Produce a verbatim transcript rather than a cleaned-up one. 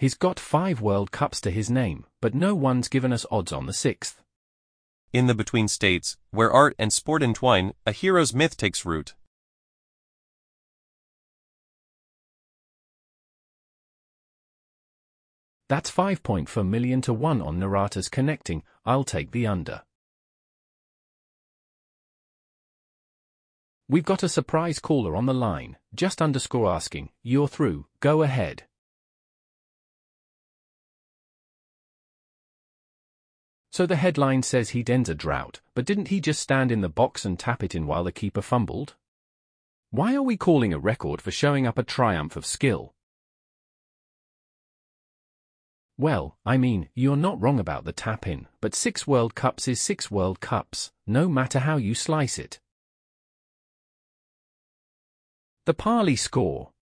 He's got five World Cups to his name, but no one's given us odds on the sixth. In the between states, where art and sport entwine, a hero's myth takes root. That's five point four million to one on Narata's connecting. I'll take the under. We've got a surprise caller on the line, just underscore asking, you're through, go ahead. So the headline says he'd ends a drought, but didn't he just stand in the box and tap it in while the keeper fumbled? Why are we calling a record for showing up a triumph of skill? Well, I mean, you're not wrong about the tap-in, but six World Cups is six World Cups, no matter how you slice it. The Parley score.